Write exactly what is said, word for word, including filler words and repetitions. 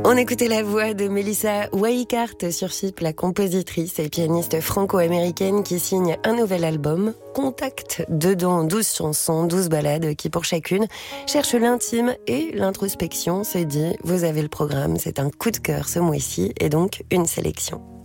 On écoutait la voix de Melissa Weikart sur F I P, la compositrice et pianiste franco-américaine qui signe un nouvel album, Contact. Dedans, douze chansons, douze ballades qui, pour chacune, cherchent l'intime et l'introspection. C'est dit, vous avez le programme, c'est un coup de cœur ce mois-ci et donc une sélection.